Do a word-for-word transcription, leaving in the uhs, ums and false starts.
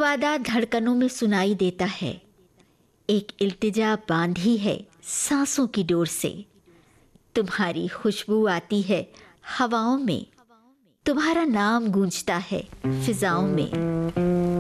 वादा धड़कनों में सुनाई देता है, एक इल्तिजा बांधी है सांसों की डोर से। तुम्हारी खुशबू आती है हवाओं में, तुम्हारा नाम गूंजता है फिजाओं में।